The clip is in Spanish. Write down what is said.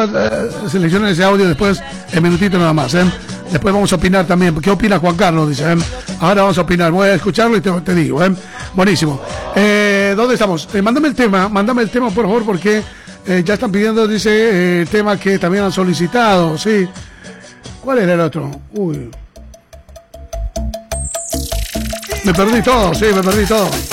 seleccionen ese audio después, en minutito nada más, Después vamos a opinar también. ¿Qué opina Juan Carlos? Dice, ahora vamos a opinar. Voy a escucharlo y te digo, Buenísimo. ¿Dónde estamos? Mándame el tema, por favor, porque ya están pidiendo, dice, el tema que también han solicitado, sí. ¿Cuál era el otro? Uy. Me perdí todo.